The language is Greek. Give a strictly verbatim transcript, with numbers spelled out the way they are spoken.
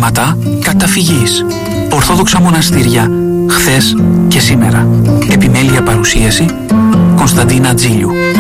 Βήματα καταφυγής. Ορθόδοξα μοναστήρια, χθες και σήμερα. Επιμέλεια παρουσίαση Κωνσταντίνα Τζίλιου.